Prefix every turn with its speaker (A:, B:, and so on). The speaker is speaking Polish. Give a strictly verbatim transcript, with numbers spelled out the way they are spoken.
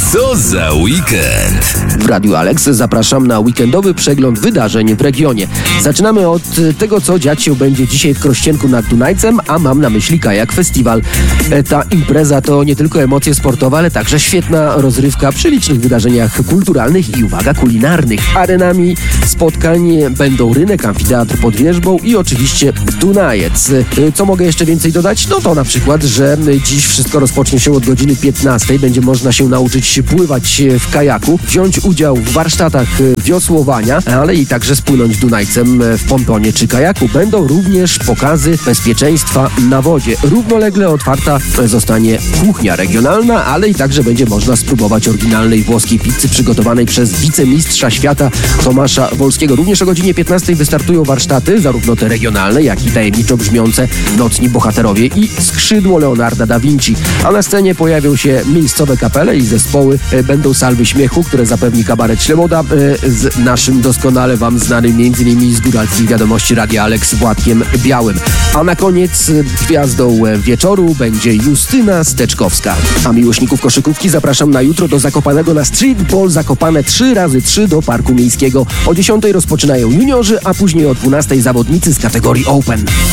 A: Co za weekend?
B: W Radiu Alex zapraszam na weekendowy przegląd wydarzeń w regionie. Zaczynamy od tego, co dziać się będzie dzisiaj w Krościenku nad Dunajcem, a mam na myśli Kajak Festiwal. Ta impreza to nie tylko emocje sportowe, ale także świetna rozrywka przy licznych wydarzeniach kulturalnych i, uwaga, kulinarnych. Arenami spotkań będą rynek, amfiteatr pod wierzbą i oczywiście Dunajec. Co mogę jeszcze więcej dodać? No to na przykład, że dziś wszystko rozpocznie się od godziny piętnastej. Będzie można się nauczyć pływać w kajaku, wziąć udział w warsztatach wiosłowania, ale i także spłynąć Dunajcem w pontonie czy kajaku. Będą również pokazy bezpieczeństwa na wodzie. Równolegle otwarta zostanie kuchnia regionalna, ale i także będzie można spróbować oryginalnej włoskiej pizzy przygotowanej przez wicemistrza świata Tomasza Wolskiego. Również o godzinie piętnastej wystartują warsztaty, zarówno te regionalne, jak i tajemniczo brzmiące Nocni Bohaterowie i Skrzydło Leonarda da Vinci. A na scenie pojawią się miejscowe kapele i zespoły. Będą salwy śmiechu, które zapewni kabaret Ślemoda z naszym doskonale wam znanym m.in. z góralskich wiadomości Radia Alex Władkiem Białym. A na koniec gwiazdą wieczoru będzie Justyna Steczkowska. A miłośników koszykówki zapraszam na jutro do Zakopanego na Streetball Zakopane trzy razy trzy do Parku Miejskiego. O dziesiątej rozpoczynają juniorzy, a później o dwunastej zawodnicy z kategorii Open.